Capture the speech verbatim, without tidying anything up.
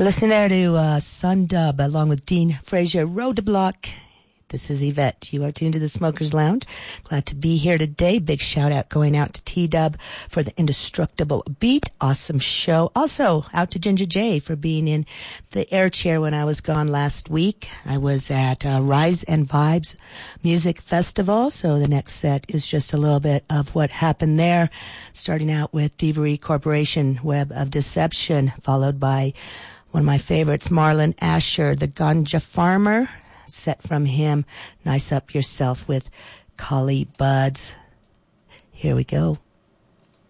Listening there to uh, Sun Dub along with Dean Frazier, Road to Block. This is Yvette. You are tuned to the Smokers Lounge. Glad to be here today. Big shout out going out to T-Dub for the Indestructible Beat. Awesome show. Also out to Ginger J for being in the air chair when I was gone last week. I was at uh, Rise and Vibes Music Festival. So the next set is just a little bit of what happened there. Starting out with Thievery Corporation, Web of Deception, followed by one of my favorites, Marlon Asher, the Ganja Farmer. Set from him, Nice Up Yourself with Collie Buds. Here we go.